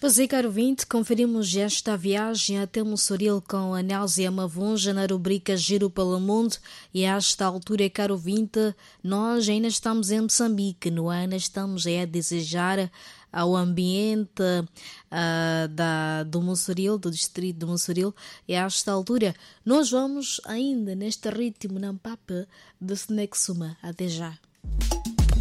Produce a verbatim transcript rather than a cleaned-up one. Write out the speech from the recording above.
Pois é, caro ouvinte, conferimos esta viagem até Mossoril com a Nézia Mavunja na rubrica Giro pelo Mundo e a esta altura, caro ouvinte, nós ainda estamos em Moçambique, não é? Ainda estamos a desejar ao ambiente uh, da, do Mossoril, do distrito de Mossoril, e a esta altura nós vamos ainda neste ritmo na Papa de Senexuma. Até já.